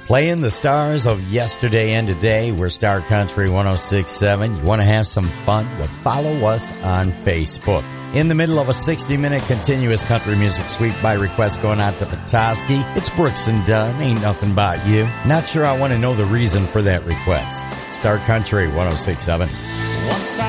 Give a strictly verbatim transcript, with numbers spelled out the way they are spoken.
Playing the stars of yesterday and today. We're Star Country one oh six point seven. You want to have some fun? Well, follow us on Facebook. In the middle of a sixty-minute continuous country music sweep by request going out to Petoskey, it's Brooks and Dunn, Ain't Nothing About You. Not sure I want to know the reason for that request. Star Country one oh six point seven.